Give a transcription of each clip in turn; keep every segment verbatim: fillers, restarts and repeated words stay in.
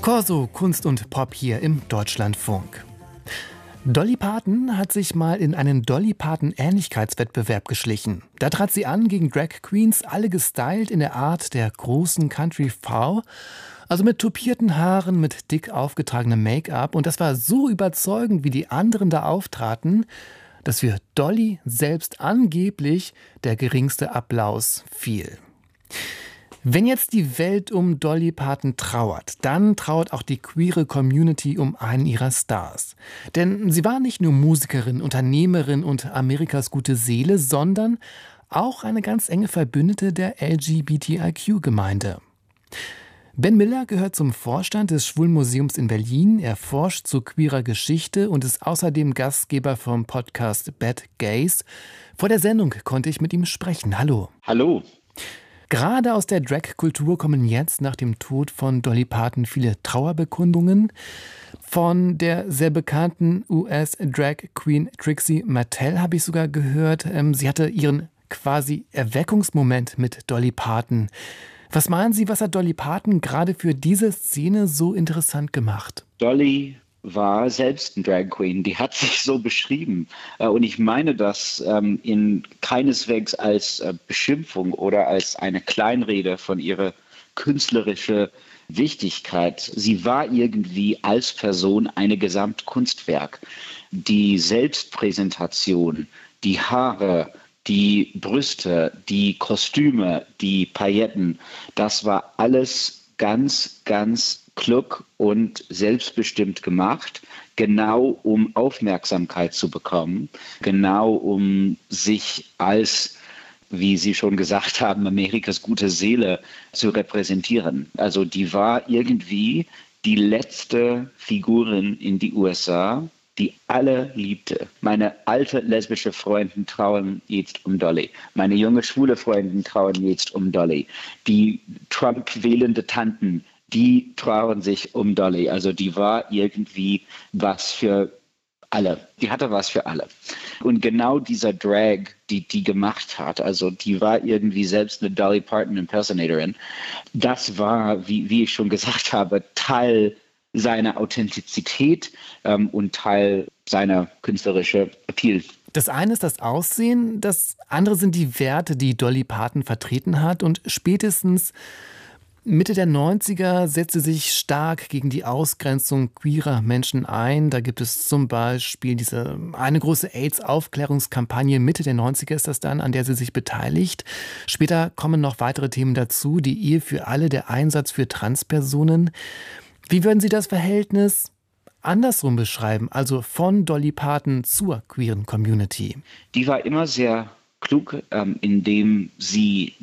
Corso, Kunst und Pop hier im Deutschlandfunk. Dolly Parton hat sich mal in einen Dolly Parton-Ähnlichkeitswettbewerb geschlichen. Da trat sie an gegen Drag Queens, alle gestylt in der Art der großen Country-Frau. Also mit tupierten Haaren, mit dick aufgetragenem Make-up. Und das war so überzeugend, wie die anderen da auftraten, dass für Dolly selbst angeblich der geringste Applaus fiel. Wenn jetzt die Welt um Dolly Parton trauert, dann trauert auch die queere Community um einen ihrer Stars. Denn sie war nicht nur Musikerin, Unternehmerin und Amerikas gute Seele, sondern auch eine ganz enge Verbündete der L G B T I Q-Gemeinde. Ben Miller gehört zum Vorstand des Schwulenmuseums in Berlin. Er forscht zu queerer Geschichte und ist außerdem Gastgeber vom Podcast Bad Gays. Vor der Sendung konnte ich mit ihm sprechen. Hallo. Hallo. Gerade aus der Drag-Kultur kommen jetzt nach dem Tod von Dolly Parton viele Trauerbekundungen. Von der sehr bekannten U S-Drag-Queen Trixie Mattel habe ich sogar gehört, ähm, sie hatte ihren quasi Erweckungsmoment mit Dolly Parton. Was meinen Sie, was hat Dolly Parton gerade für diese Szene so interessant gemacht? Dolly war selbst eine Drag Queen, die hat sich so beschrieben. Und ich meine das ähm, in keineswegs als äh, Beschimpfung oder als eine Kleinrede von ihrer künstlerischen Wichtigkeit. Sie war irgendwie als Person ein Gesamtkunstwerk. Die Selbstpräsentation, die Haare, die Brüste, die Kostüme, die Pailletten, das war alles ganz, ganz klug und selbstbestimmt gemacht, genau um Aufmerksamkeit zu bekommen, genau um sich als, wie Sie schon gesagt haben, Amerikas gute Seele zu repräsentieren. Also die war irgendwie die letzte Figurin in die U S A, die alle liebte. Meine alte lesbische Freunde trauern jetzt um Dolly. Meine junge schwule Freunde trauern jetzt um Dolly. Die Trump-wählende Tanten, die trauern sich um Dolly. Also die war irgendwie was für alle. Die hatte was für alle. Und genau dieser Drag, die die gemacht hat, also die war irgendwie selbst eine Dolly Parton Impersonatorin, das war, wie, wie ich schon gesagt habe, Teil seiner Authentizität ähm, und Teil seiner künstlerischen Appeal. Das eine ist das Aussehen, das andere sind die Werte, die Dolly Parton vertreten hat. Und spätestens Mitte der neunziger setzte sich stark gegen die Ausgrenzung queerer Menschen ein. Da gibt es zum Beispiel diese eine große AIDS-Aufklärungskampagne. Mitte der neunziger ist das dann, an der sie sich beteiligt. Später kommen noch weitere Themen dazu. Die Ehe für alle, der Einsatz für Transpersonen. Wie würden Sie das Verhältnis andersrum beschreiben, also von Dolly Parton zur queeren Community? Die war immer sehr klug, ähm, indem sie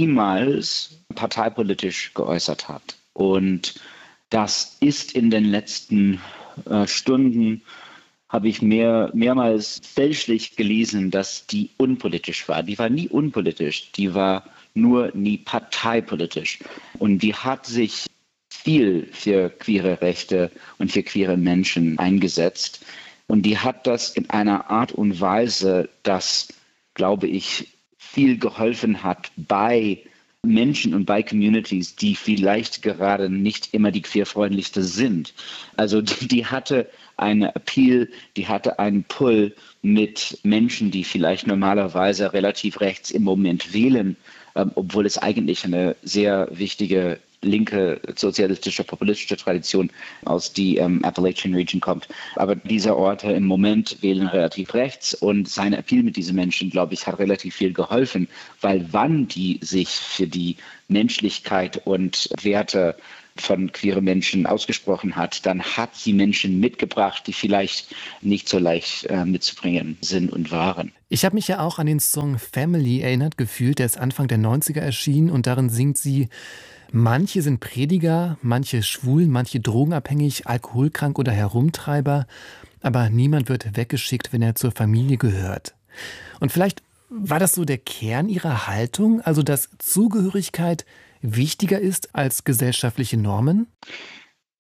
niemals parteipolitisch geäußert hat. Und das ist in den letzten äh, Stunden, habe ich mehr, mehrmals fälschlich gelesen, dass die unpolitisch war. Die war nie unpolitisch, die war nur nie parteipolitisch. Und die hat sich viel für queere Rechte und für queere Menschen eingesetzt. Und die hat das in einer Art und Weise, das, glaube ich, viel geholfen hat bei Menschen und bei Communities, die vielleicht gerade nicht immer die queerfreundlichste sind. Also die, die hatte einen Appeal, die hatte einen Pull mit Menschen, die vielleicht normalerweise relativ rechts im Moment wählen, ähm, obwohl es eigentlich eine sehr wichtige linke sozialistische, populistische Tradition aus die ähm, Appalachian Region kommt. Aber diese Orte im Moment wählen relativ rechts und sein Appeal mit diesen Menschen, glaube ich, hat relativ viel geholfen, weil wann die sich für die Menschlichkeit und Werte von queeren Menschen ausgesprochen hat, dann hat sie Menschen mitgebracht, die vielleicht nicht so leicht äh, mitzubringen sind und waren. Ich habe mich ja auch an den Song Family erinnert gefühlt, der ist Anfang der neunziger erschienen und darin singt sie: Manche sind Prediger, manche schwul, manche drogenabhängig, alkoholkrank oder Herumtreiber, aber niemand wird weggeschickt, wenn er zur Familie gehört. Und vielleicht war das so der Kern ihrer Haltung, also dass Zugehörigkeit wichtiger ist als gesellschaftliche Normen?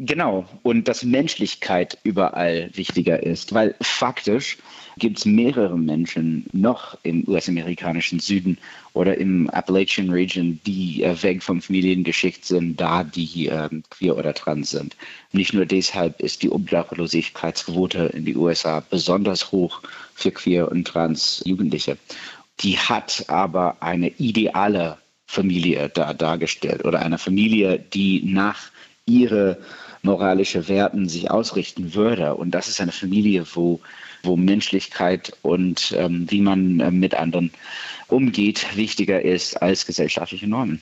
Genau, und dass Menschlichkeit überall wichtiger ist, weil faktisch gibt es mehrere Menschen noch im U S-amerikanischen Süden oder im Appalachian Region, die äh, weg vom Familiengeschicht sind, da die äh, queer oder trans sind. Nicht nur deshalb ist die Obdachlosigkeitsquote in den U S A besonders hoch für queer und trans Jugendliche. Die hat aber eine ideale Familie da dargestellt oder eine Familie, die nach ihre moralische Werten sich ausrichten würde. Und das ist eine Familie, wo, wo Menschlichkeit und ähm, wie man äh, mit anderen umgeht, wichtiger ist als gesellschaftliche Normen.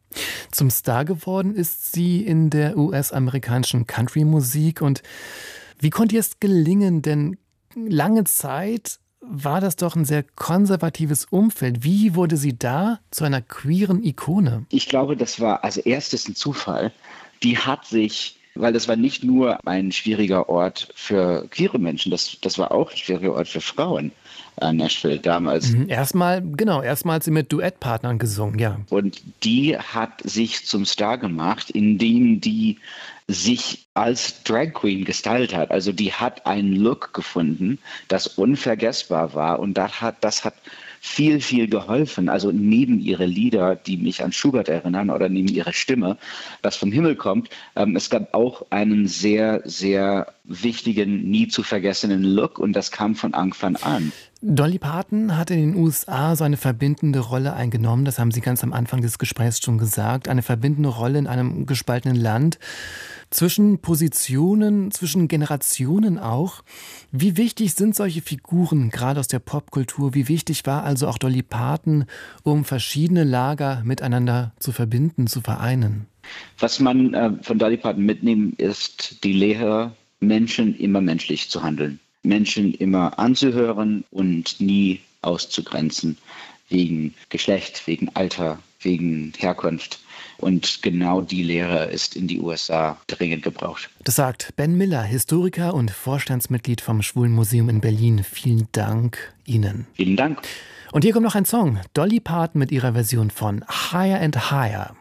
Zum Star geworden ist sie in der U S-amerikanischen Country-Musik. Und wie konnte ihr es gelingen? Denn lange Zeit war das doch ein sehr konservatives Umfeld. Wie wurde sie da zu einer queeren Ikone? Ich glaube, das war als erstes ein Zufall. Die hat sich, weil das war nicht nur ein schwieriger Ort für queere Menschen, das, das war auch ein schwieriger Ort für Frauen, äh, Nashville damals. Mhm, erstmal, genau, erstmal hat sie mit Duettpartnern gesungen, ja. Und die hat sich zum Star gemacht, indem die sich als Drag Queen gestylt hat. Also die hat einen Look gefunden, das unvergessbar war und das hat, das hat viel, viel geholfen. Also neben ihre Lieder, die mich an Schubert erinnern oder neben ihre Stimme, das vom Himmel kommt. Ähm, es gab auch einen sehr, sehr wichtigen, nie zu vergessenen Look und das kam von Anfang an. Dolly Parton hat in den U S A so eine verbindende Rolle eingenommen, das haben Sie ganz am Anfang des Gesprächs schon gesagt, eine verbindende Rolle in einem gespaltenen Land, zwischen Positionen, zwischen Generationen auch. Wie wichtig sind solche Figuren, gerade aus der Popkultur? Wie wichtig war also auch Dolly Parton, um verschiedene Lager miteinander zu verbinden, zu vereinen? Was man äh, von Dolly Parton mitnehmen, ist die Lehre, Menschen immer menschlich zu handeln. Menschen immer anzuhören und nie auszugrenzen wegen Geschlecht, wegen Alter, wegen Herkunft. Und genau die Lehre ist in die U S A dringend gebraucht. Das sagt Ben Miller, Historiker und Vorstandsmitglied vom Schwulenmuseum in Berlin. Vielen Dank Ihnen. Vielen Dank. Und hier kommt noch ein Song. Dolly Parton mit ihrer Version von Higher and Higher.